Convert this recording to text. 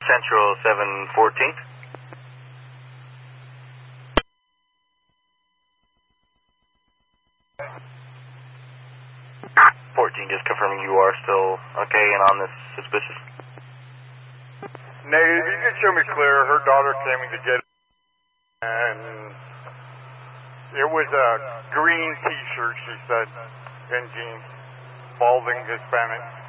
Central 714. 14, just confirming you are still okay and on this suspicious. Negative, you can show me clear. Her daughter came to get it, and it was a green t-shirt, she said, and jeans, balding Hispanic.